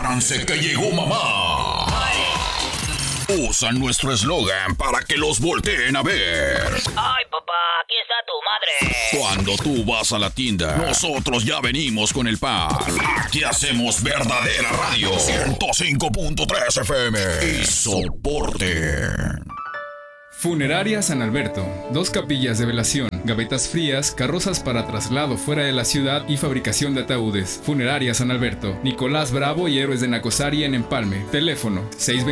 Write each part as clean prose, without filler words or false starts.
Prepárense que llegó mamá. Usan nuestro eslogan para que los volteen a ver. Ay, papá, aquí está tu madre. Cuando tú vas a la tienda, nosotros ya venimos con el pan. Aquí hacemos verdadera radio. 105.3 FM. Y soporte. Funeraria San Alberto. 2 capillas de velación, gavetas frías, carrozas para traslado fuera de la ciudad y fabricación de ataúdes. Funeraria San Alberto. Nicolás Bravo y Héroes de Nacosari en Empalme. Teléfono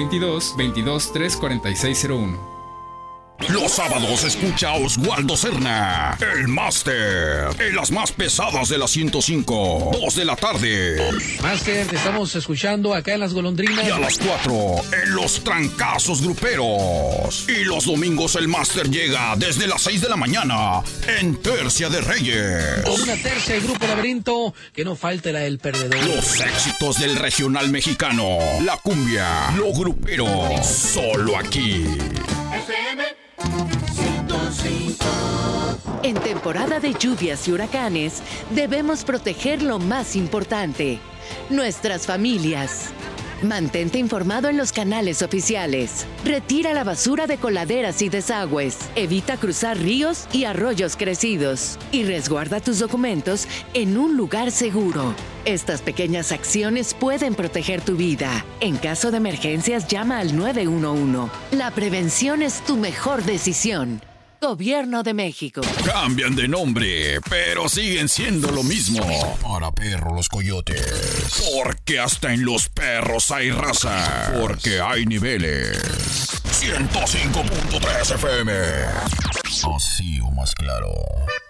622-234601. Los sábados escucha a Oswaldo Serna, el máster, en las más pesadas de las 105, 2 de la tarde. Máster, te estamos escuchando acá en Las Golondrinas. Y a las 4, en los trancazos gruperos. Y los domingos el máster llega desde las 6 de la mañana, en Tercia de Reyes. Con una tercia del Grupo Laberinto, que no falte la del perdedor. Los éxitos del regional mexicano, la cumbia, lo grupero, solo aquí. FM 105. En temporada de lluvias y huracanes, debemos proteger lo más importante, nuestras familias. Mantente informado en los canales oficiales. Retira la basura de coladeras y desagües. Evita cruzar ríos y arroyos crecidos. Y resguarda tus documentos en un lugar seguro. Estas pequeñas acciones pueden proteger tu vida. En caso de emergencias, llama al 911. La prevención es tu mejor decisión. Gobierno de México. Cambian de nombre, pero siguen siendo lo mismo. Para perro los coyotes. Porque hasta en los perros hay raza. Porque hay niveles. 105.3 FM. Así o más claro.